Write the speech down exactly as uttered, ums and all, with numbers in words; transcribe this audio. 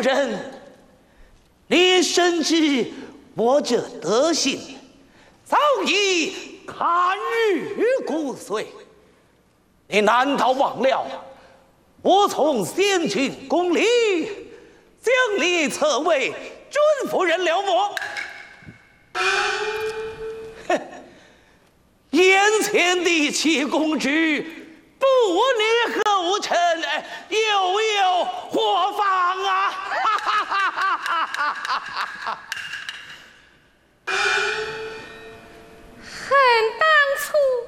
人，你深知我这德行，早已堪日骨髓。你难道忘了我从先君宫里将你册为准夫人了么？哼！眼前的七公之，不逆后尘，又有何妨啊？哈哈哈哈哈哈哈恨当初。